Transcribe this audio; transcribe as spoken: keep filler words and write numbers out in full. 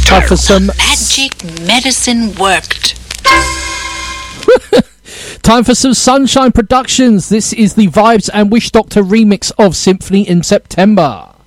Time for some magic medicine worked. Time for some Sunshine Productions. This is the Vibes and Wish Doctor remix of Symphony in September.